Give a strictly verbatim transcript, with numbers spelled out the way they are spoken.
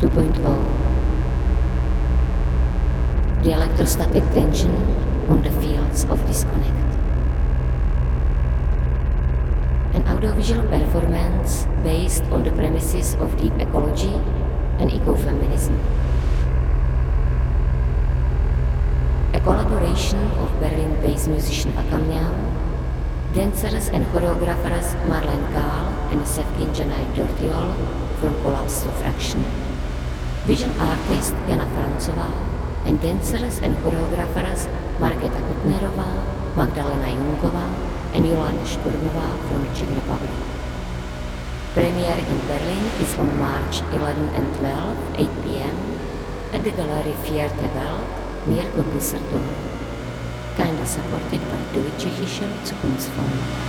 two point oh. The electrostatic tension on the fields of disconnect. An audiovisual performance based on the premises of deep ecology and ecofeminism. A collaboration of Berlin-based musician Akam, dancers and choreographers Marlene Kahl and Sevkin Janaj Dortiol from Collapse to Fraction. Visual artist Jana Francová and dancers and choreographers Markéta Kutnerová, Magdalena Jungová and Jolana Šturmová from Czech Republic. Premiere in Berlin is on March eleventh and twelfth, eight p.m. at the Gallery Vierte Welt near Doppelsertum. Kinda supported by Deutsche Zukunftsfonds.